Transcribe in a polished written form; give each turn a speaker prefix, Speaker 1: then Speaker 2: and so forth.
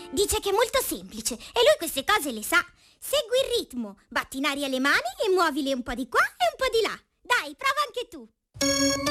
Speaker 1: Dice che è molto semplice e lui queste cose le sa. Segui il ritmo, batti in aria le mani e muovile un po' di qua e un po' di là. Dai, prova anche tu.